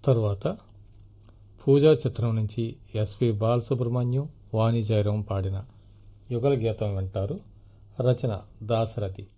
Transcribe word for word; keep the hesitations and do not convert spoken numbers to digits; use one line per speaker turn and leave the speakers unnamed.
తరువాత పూజా చిత్రం నుంచి ఎస్పి బాలసుబ్రహ్మణ్యం, వాణి జయరాం పాడిన యుగల గీతం వింటారు. రచన దాశరథి.